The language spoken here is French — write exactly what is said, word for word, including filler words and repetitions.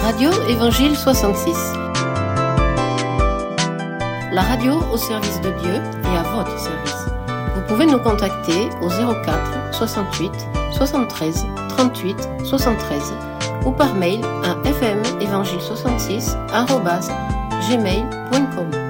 Radio Évangile soixante-six. La radio au service de Dieu et à votre service. Vous pouvez nous contacter au zéro quatre soixante-huit soixante-treize trente-huit soixante-treize ou par mail à f m évangile soixante-six arobase gmail point com.